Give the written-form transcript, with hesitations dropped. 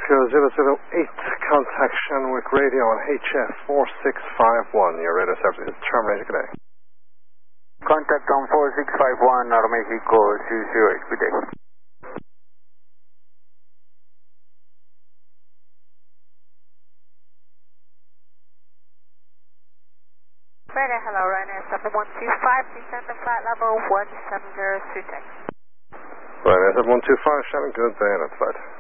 Echo 008, contact Shenwick Radio on HF 4651. Your radio service is terminated. Good day. Contact on 4651, Aeromexico 008. Good day. Radar, hello, Ryanair 7125, descend to flight level 170 through text. Ryanair 7125, Shannon, good day, and flight.